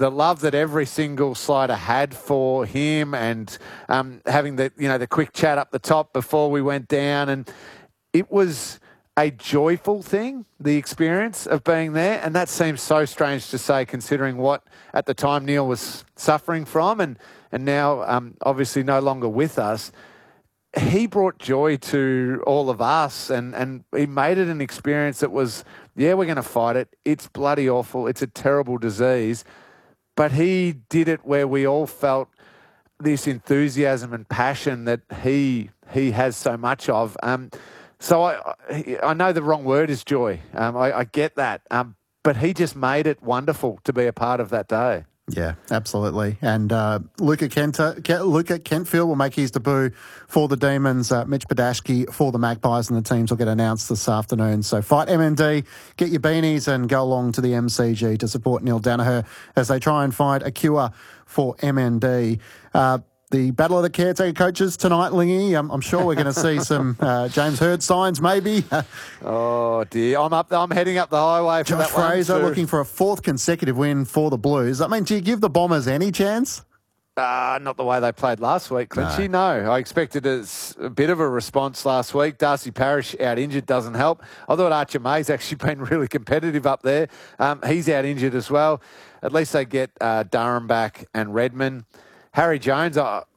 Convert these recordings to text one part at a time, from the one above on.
the love that every single slider had for him, and having the quick chat up the top before we went down, and it was a joyful thing, the experience of being there, and that seems so strange to say considering what at the time Neil was suffering from, and now obviously no longer with us. He brought joy to all of us, and he made it an experience that was, we're going to fight it. It's bloody awful. It's a terrible disease. But he did it where we all felt this enthusiasm and passion that he has so much of. So I know the wrong word is joy. I get that. But he just made it wonderful to be a part of that day. Yeah, absolutely. And Luca Kentfield will make his debut for the Demons. Mitch Badashki for the Magpies, and the teams will get announced this afternoon. So fight MND, get your beanies and go along to the MCG to support Neil Daniher as they try and find a cure for MND. The Battle of the Caretaker Coaches tonight, Lingy. I'm sure we're going to see some James Hird signs, maybe. Oh, dear. I'm heading up the highway for Josh that one. Fraser looking for a fourth consecutive win for the Blues. I mean, do you give the Bombers any chance? Not the way they played last week, Clinchy. No. I expected a bit of a response last week. Darcy Parish out injured doesn't help. I thought Archer May's actually been really competitive up there. He's out injured as well. At least they get Durham back and Redmond. Harry Jones,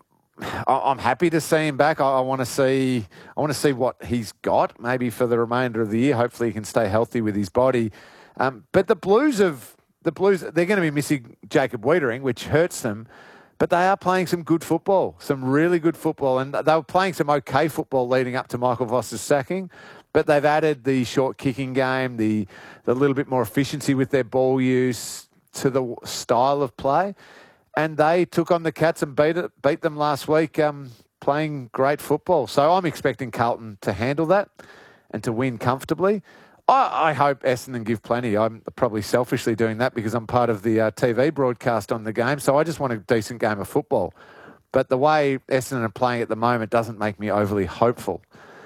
I'm happy to see him back. I want to see what he's got maybe for the remainder of the year. Hopefully he can stay healthy with his body. But the Blues, they're going to be missing Jacob Wiedering, which hurts them. But they are playing some good football, some really good football. And they were playing some okay football leading up to Michael Voss's sacking. But they've added the short kicking game, the little bit more efficiency with their ball use to the style of play. And they took on the Cats and beat them last week, playing great football. So I'm expecting Carlton to handle that and to win comfortably. I hope Essendon give plenty. I'm probably selfishly doing that because I'm part of the TV broadcast on the game. So I just want a decent game of football. But the way Essendon are playing at the moment doesn't make me overly hopeful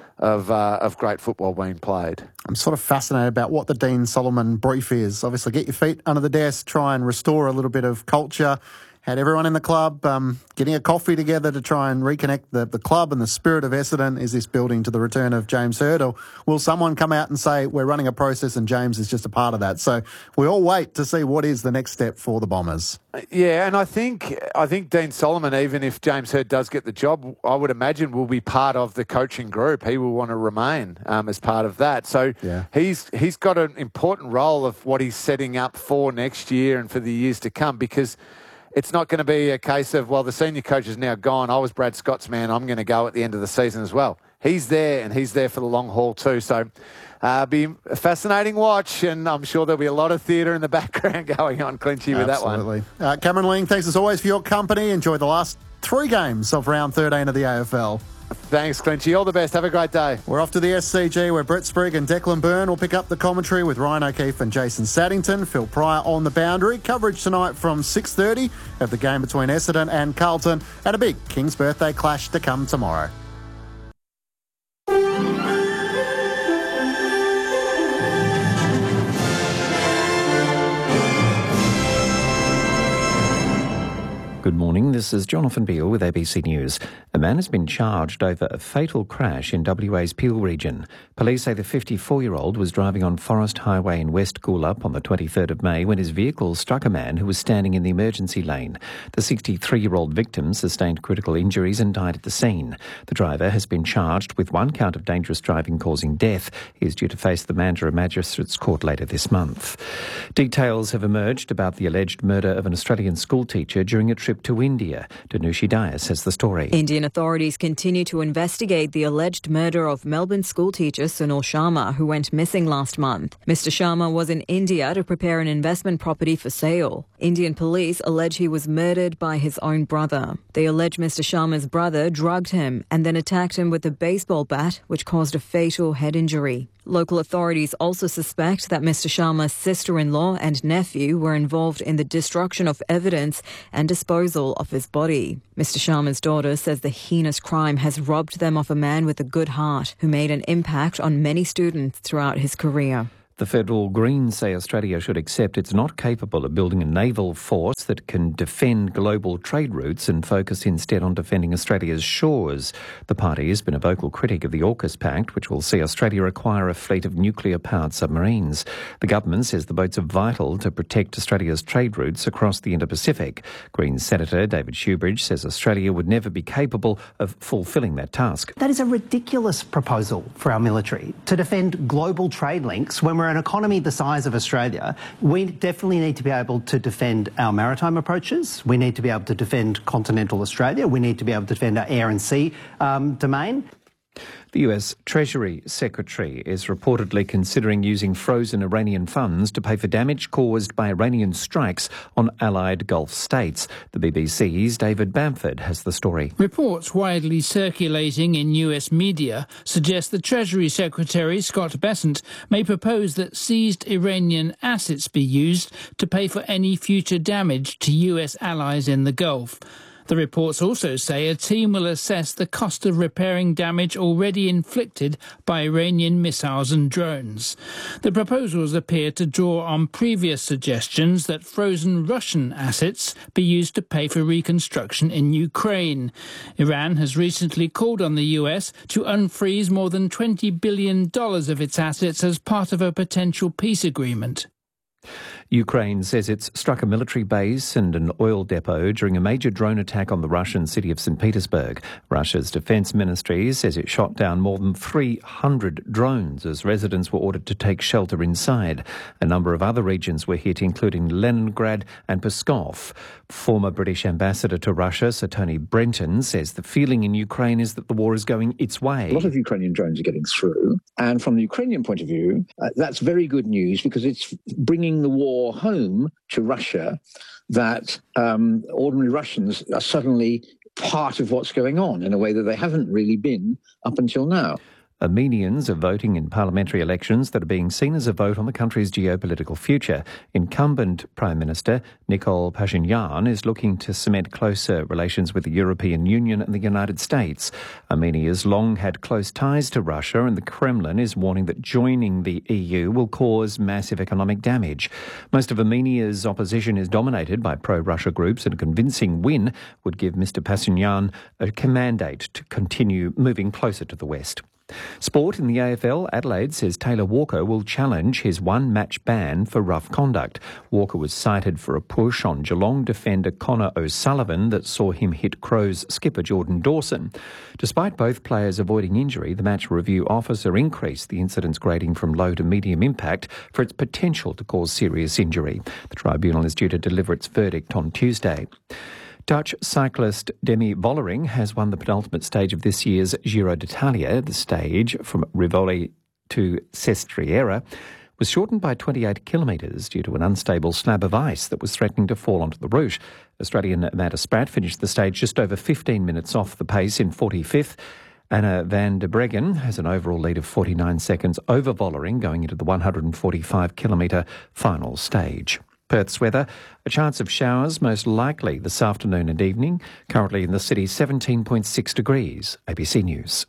of great football being played. I'm sort of fascinated about what the Dean Solomon brief is. Obviously, get your feet under the desk, try and restore a little bit of culture. Had everyone in the club getting a coffee together to try and reconnect the club and the spirit of Essendon. Is this building to the return of James Hird, or will someone come out and say we're running a process and James is just a part of that? So we all wait to see what is the next step for the Bombers. Yeah, and I think Dean Solomon, even if James Hird does get the job, I would imagine will be part of the coaching group. He will want to remain as part of that. So he's got an important role of what he's setting up for next year and for the years to come, because it's not going to be a case of, well, the senior coach is now gone. I was Brad Scott's man. I'm going to go at the end of the season as well. He's there, and he's there for the long haul too. So be a fascinating watch, and I'm sure there'll be a lot of theatre in the background going on, Clinchy, with that one. Absolutely. Cameron Ling, thanks as always for your company. Enjoy the last 3 games of round 13 of the AFL. Thanks, Clinchy. All the best. Have a great day. We're off to the SCG where Brett Sprigg and Declan Byrne will pick up the commentary with Ryan O'Keefe and Jason Saddington. Phil Pryor on the boundary. Coverage tonight from 6:30 of the game between Essendon and Carlton, and a big King's birthday clash to come tomorrow. Good morning, this is Jonathan Beale with ABC News. A man has been charged over a fatal crash in WA's Peel region. Police say the 54-year-old was driving on Forest Highway in West Coolup on the 23rd of May when his vehicle struck a man who was standing in the emergency lane. The 63-year-old victim sustained critical injuries and died at the scene. The driver has been charged with 1 count of dangerous driving causing death. He is due to face the Mandurah Magistrates Court later this month. Details have emerged about the alleged murder of an Australian schoolteacher during a trip to India. Danushi Dias has the story. Indian authorities continue to investigate the alleged murder of Melbourne schoolteacher Sunil Sharma, who went missing last month. Mr. Sharma was in India to prepare an investment property for sale. Indian police allege he was murdered by his own brother. They allege Mr. Sharma's brother drugged him and then attacked him with a baseball bat, which caused a fatal head injury. Local authorities also suspect that Mr. Sharma's sister-in-law and nephew were involved in the destruction of evidence and disposal of his body. Mr. Sharma's daughter says the heinous crime has robbed them of a man with a good heart who made an impact on many students throughout his career. The federal Greens say Australia should accept it's not capable of building a naval force that can defend global trade routes and focus instead on defending Australia's shores. The party has been a vocal critic of the AUKUS Pact, which will see Australia acquire a fleet of nuclear-powered submarines. The government says the boats are vital to protect Australia's trade routes across the Indo-Pacific. Greens Senator David Shoebridge says Australia would never be capable of fulfilling that task. That is a ridiculous proposal for our military, to defend global trade links when we're an economy the size of Australia. We definitely need to be able to defend our maritime approaches. We need to be able to defend continental Australia. We need to be able to defend our air and sea domain. The US Treasury Secretary is reportedly considering using frozen Iranian funds to pay for damage caused by Iranian strikes on allied Gulf states. The BBC's David Bamford has the story. Reports widely circulating in US media suggest the Treasury Secretary, Scott Bessent, may propose that seized Iranian assets be used to pay for any future damage to US allies in the Gulf. The reports also say a team will assess the cost of repairing damage already inflicted by Iranian missiles and drones. The proposals appear to draw on previous suggestions that frozen Russian assets be used to pay for reconstruction in Ukraine. Iran has recently called on the US to unfreeze more than $20 billion of its assets as part of a potential peace agreement. Ukraine says it's struck a military base and an oil depot during a major drone attack on the Russian city of St. Petersburg. Russia's defence ministry says it shot down more than 300 drones as residents were ordered to take shelter inside. A number of other regions were hit, including Leningrad and Pskov. Former British ambassador to Russia, Sir Tony Brenton, says the feeling in Ukraine is that the war is going its way. A lot of Ukrainian drones are getting through, and from the Ukrainian point of view, that's very good news because it's bringing the war home to Russia, that ordinary Russians are suddenly part of what's going on in a way that they haven't really been up until now. Armenians are voting in parliamentary elections that are being seen as a vote on the country's geopolitical future. Incumbent Prime Minister Nikol Pashinyan is looking to cement closer relations with the European Union and the United States. Armenia's long had close ties to Russia, and the Kremlin is warning that joining the EU will cause massive economic damage. Most of Armenia's opposition is dominated by pro-Russia groups, and a convincing win would give Mr Pashinyan a mandate to continue moving closer to the West. Sport in the AFL, Adelaide says Taylor Walker will challenge his one-match ban for rough conduct. Walker was cited for a push on Geelong defender Connor O'Sullivan that saw him hit Crows skipper Jordan Dawson. Despite both players avoiding injury, the match review officer increased the incident's grading from low to medium impact for its potential to cause serious injury. The tribunal is due to deliver its verdict on Tuesday. Dutch cyclist Demi Vollering has won the penultimate stage of this year's Giro d'Italia. The stage from Rivoli to Sestriere was shortened by 28 kilometres due to an unstable slab of ice that was threatening to fall onto the route. Australian Amanda Spratt finished the stage just over 15 minutes off the pace in 45th. Anna van der Breggen has an overall lead of 49 seconds over Vollering going into the 145-kilometre final stage. Perth's weather, a chance of showers most likely this afternoon and evening. Currently in the city, 17.6 degrees. ABC News.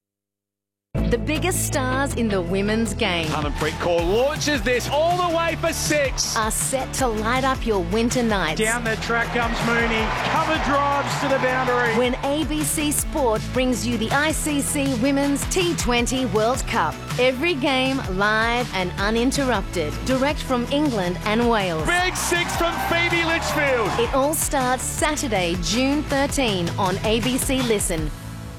The biggest stars in the women's game Harmanpreet Kaur launches this all the way for 6. are set to light up your winter nights. Down the track comes Mooney. Cover drives to the boundary. When ABC Sport brings you the ICC Women's T20 World Cup. Every game live and uninterrupted. Direct from England and Wales. Big 6 from Phoebe Litchfield. It all starts Saturday, June 13 on ABC Listen.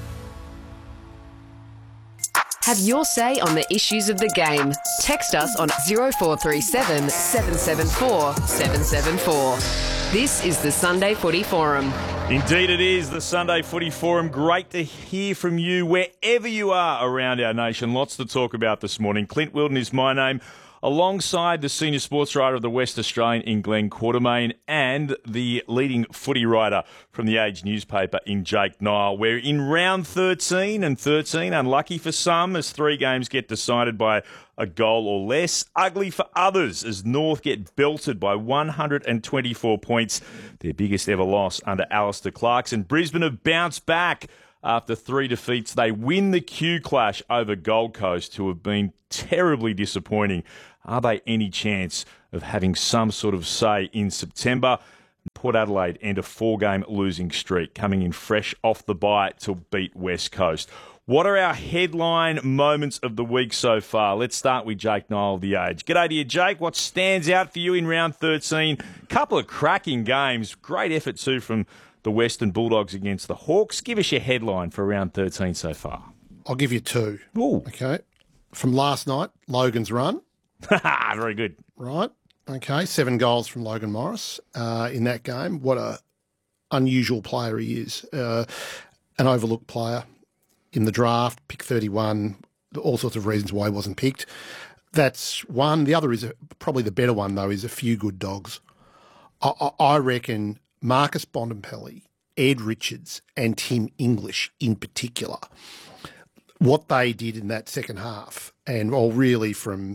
Have your say on the issues of the game. Text us on 0437 774 774. This is the Sunday Footy Forum. Indeed it is, the Sunday Footy Forum. Great to hear from you wherever you are around our nation. Lots to talk about this morning. Clint Wilton is my name, alongside the senior sports writer of the West Australian in Glenn Quartermain and the leading footy writer from the Age newspaper in Jake Niall. We're in round 13, and 13, unlucky for some as 3 games get decided by a goal or less. Ugly for others as North get belted by 124 points, their biggest ever loss under Alistair Clarkson. Brisbane have bounced back. After 3 defeats, they win the Q Clash over Gold Coast, who have been terribly disappointing Are they any chance of having some sort of say in September? Port Adelaide end a 4-game losing streak, coming in fresh off the bye to beat West Coast. What are our headline moments of the week so far? Let's start with Jake Niall of The Age. G'day to you, Jake. What stands out for you in round 13? Couple of cracking games. Great effort too from the Western Bulldogs against the Hawks. Give us your headline for round 13 so far. I'll give you 2. Ooh. Okay. From last night, Logan's run. Very good. Right. Okay. 7 goals from Logan Morris in that game. What a unusual player he is. An overlooked player in the draft, pick 31, all sorts of reasons why he wasn't picked. That's one. The other is probably the better one, though, is a few good dogs. I reckon Marcus Bontempelli, Ed Richards and Tim English in particular, what they did in that second half, and really from,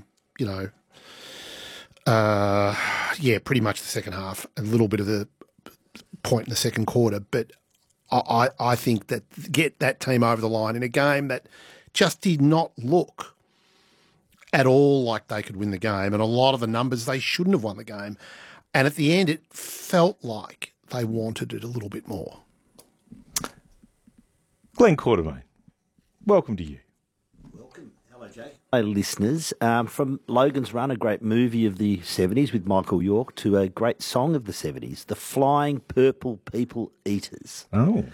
pretty much the second half, a little bit of the point in the second quarter, but I think that get that team over the line in a game that just did not look at all like they could win the game, and a lot of the numbers they shouldn't have won the game. And at the end, it felt like they wanted it a little bit more. Glenn Quartermain, welcome to you. Welcome. Hello, Jay. Hi, listeners. From Logan's Run, a great movie of the 70s with Michael York, to a great song of the 70s, The Flying Purple People Eaters. Oh.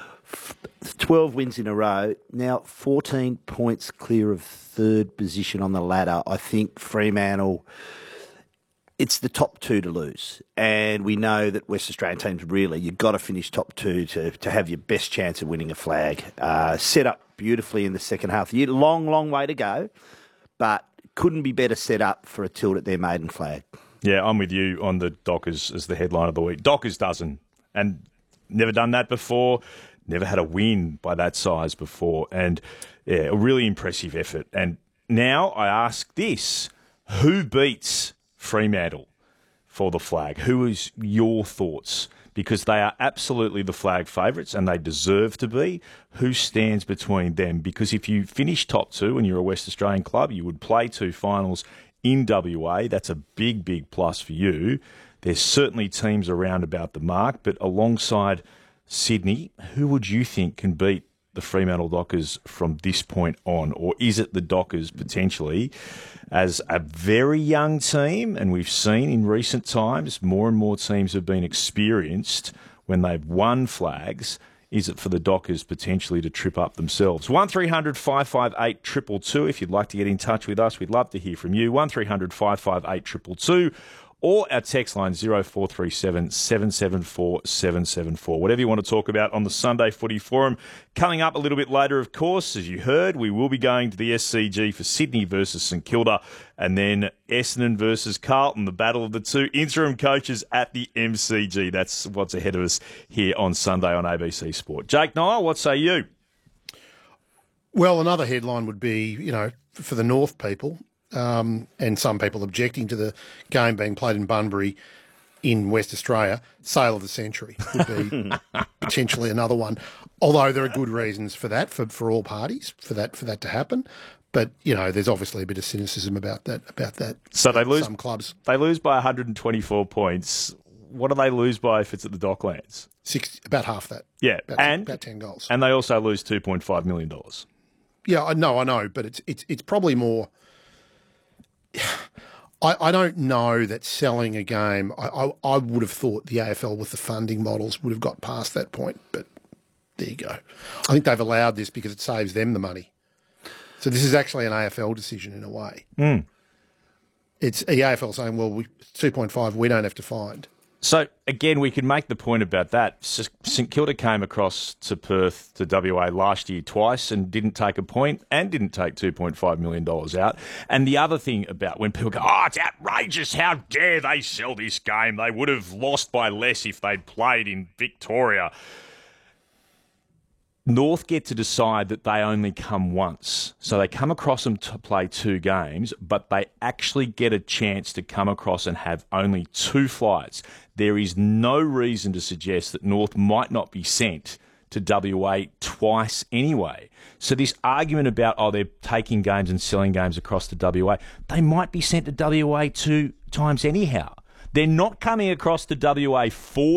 12 wins in a row. Now 14 points clear of third position on the ladder. I think Fremantle, it's the top 2 to lose. And we know that West Australian teams, really, you've got to finish top 2 to have your best chance of winning a flag. Set up beautifully in the second half of the year. Long way to go, but couldn't be better set up for a tilt at their maiden flag. Yeah, I'm with you on the Dockers as the headline of the week. Dockers doesn't, and never done that before. Never had a win by that size before. And yeah, a really impressive effort. And now I ask this, who beats Fremantle for the flag? Who is your thoughts? Because they are absolutely the flag favourites and they deserve to be. Who stands between them? Because if you finish top 2 and you're a West Australian club, you would play 2 finals in WA. That's a big plus for you. There's certainly teams around about the mark, but alongside Sydney, who would you think can beat the Fremantle Dockers from this point on? Or is it the Dockers potentially as a very young team? And we've seen in recent times more and more teams have been experienced when they've won flags. Is it for the Dockers potentially to trip up themselves? 1300 558 222 if you'd like to get in touch with us. We'd love to hear from you. 1300 558 222. Or our text line 0437 774 774. Whatever you want to talk about on the Sunday Footy Forum. Coming up a little bit later, of course, as you heard, we will be going to the SCG for Sydney versus St Kilda, and then Essendon versus Carlton, the battle of the 2 interim coaches at the MCG. That's what's ahead of us here on Sunday on ABC Sport. Jake Niall, what say you? Well, another headline would be, for the North people, and some people objecting to the game being played in Bunbury in West Australia, sale of the century would be potentially another one. Although there are good reasons for that, for all parties, for that to happen. But, there's obviously a bit of cynicism about that. So they lose, some clubs. They lose by 124 points. What do they lose by if it's at the Docklands? About half that. Yeah. About 10 goals. And they also lose $2.5 million. Yeah, I know, but it's probably more... I don't know that selling a game, I would have thought the AFL with the funding models would have got past that point, but there you go. I think they've allowed this because it saves them the money. So this is actually an AFL decision in a way. Mm. It's the AFL saying, well, 2.5 we don't have to find. So, again, we can make the point about that. St Kilda came across to Perth, to WA last year twice and didn't take a point and didn't take $2.5 million out. And the other thing about when people go, it's outrageous, how dare they sell this game? They would have lost by less if they'd played in Victoria. North get to decide that they only come once. So they come across them to play 2 games, but they actually get a chance to come across and have only 2 flights. There is no reason to suggest that North might not be sent to WA twice anyway. So this argument about, they're taking games and selling games across to WA, they might be sent to WA 2 times anyhow. They're not coming across to WA 4